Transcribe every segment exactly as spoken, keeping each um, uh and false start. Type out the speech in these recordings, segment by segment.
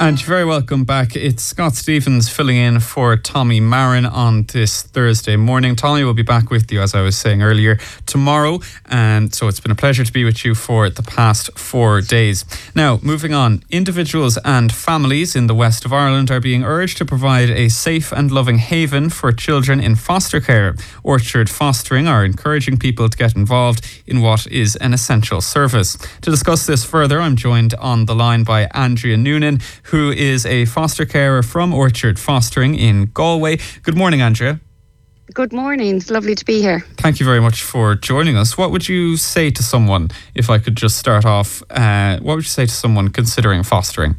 And you're very welcome back. It's Scott Stevens filling in for Tommy Marin on this Thursday morning. Tommy will be back with you, as I was saying earlier, tomorrow. And so it's been a pleasure to be with you for the past four days. Now, moving on, individuals and families in the west of Ireland are being urged to provide a safe and loving haven for children in foster care. Orchard Fostering are encouraging people to get involved in what is an essential service. To discuss this further, I'm joined on the line by Andrea Noonan, who is a foster carer from Orchard Fostering in Galway. Good morning, Andrea. Good morning. It's lovely to be here. Thank you very much for joining us. What would you say to someone, if I could just start off, uh, what would you say to someone considering fostering?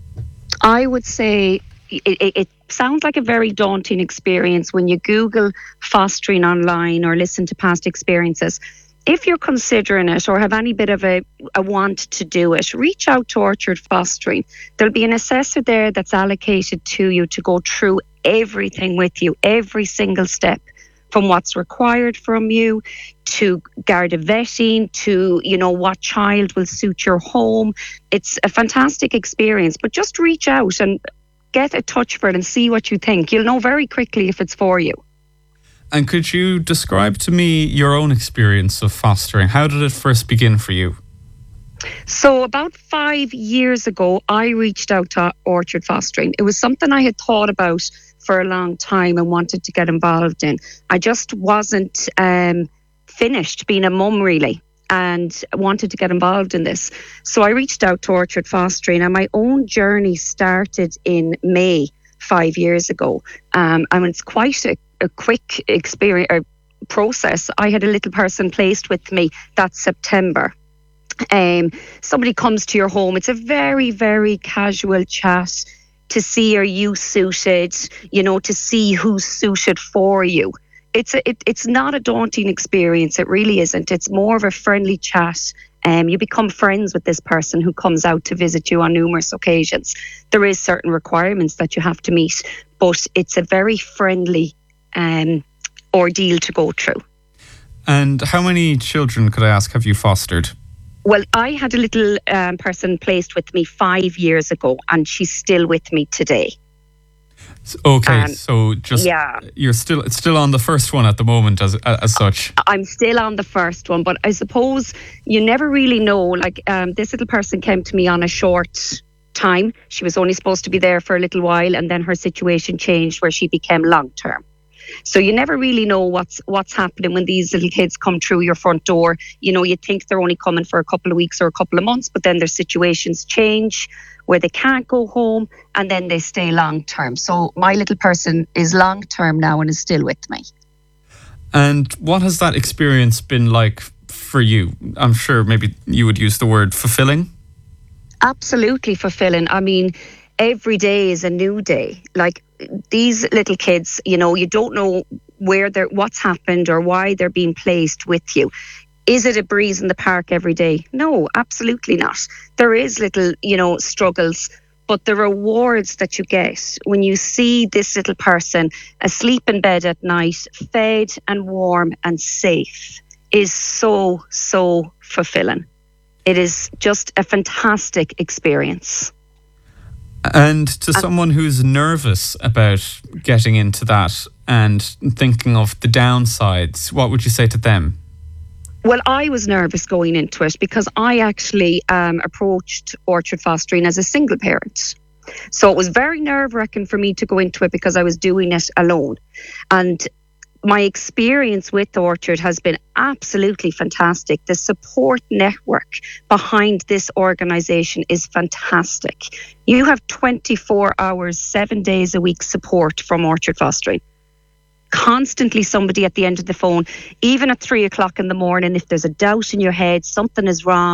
I would say it, it, it sounds like a very daunting experience when you Google fostering online or listen to past experiences. If you're considering it or have any bit of a, a want to do it, reach out to Orchard Fostering. There'll be an assessor there that's allocated to you to go through everything with you, every single step, from what's required from you to Garda vetting to, you know, what child will suit your home. It's a fantastic experience, but just reach out and get a touch for it and see what you think. You'll know very quickly if it's for you. And could you describe to me your own experience of fostering? How did it first begin for you? So about five years ago, I reached out to Orchard Fostering. It was something I had thought about for a long time and wanted to get involved in. I just wasn't um, finished being a mum, really, and wanted to get involved in this. So I reached out to Orchard Fostering, and my own journey started in May five years ago. Um, and it's quite a a quick experience or process. I had a little person placed with me that September. Um, somebody comes to your home. It's a very, very casual chat to see are you suited, you know, to see who's suited for you. It's a, it, it's not a daunting experience. It really isn't. It's more of a friendly chat. Um, you become friends with this person who comes out to visit you on numerous occasions. There is certain requirements that you have to meet, but it's a very friendly Um, ordeal to go through. And how many children, could I ask, have you fostered? Well, I had a little um, person placed with me five years ago, and she's still with me today. Okay, um, so just yeah. you're still it's still on the first one at the moment, as as such. I'm still on the first one, but I suppose you never really know. Like um, this little person came to me on a short time. She was only supposed to be there for a little while, and then her situation changed where she became long term. So you never really know what's what's happening when these little kids come through your front door. You know, you think they're only coming for a couple of weeks or a couple of months, but then their situations change where they can't go home, and then they stay long term. So my little person is long term now and is still with me. And what has that experience been like for you? I'm sure maybe you would use the word fulfilling. Absolutely fulfilling. I mean, every day is a new day. Like these little kids, you know, you don't know where they're, what's happened or why they're being placed with you. Is it a breeze in the park every day? No, absolutely not. There is little, you know, struggles, but the rewards that you get when you see this little person asleep in bed at night, fed and warm and safe, is so, so fulfilling. It is just a fantastic experience. And to someone who's nervous about getting into that and thinking of the downsides, what would you say to them? Well, I was nervous going into it because I actually um, approached Orchard Fostering as a single parent. So it was very nerve-wracking for me to go into it because I was doing it alone. And my experience with Orchard has been absolutely fantastic. The support network behind this organisation is fantastic. You have twenty-four hours, seven days a week support from Orchard Fostering. Constantly somebody at the end of the phone, even at three o'clock in the morning, if there's a doubt in your head, something is wrong,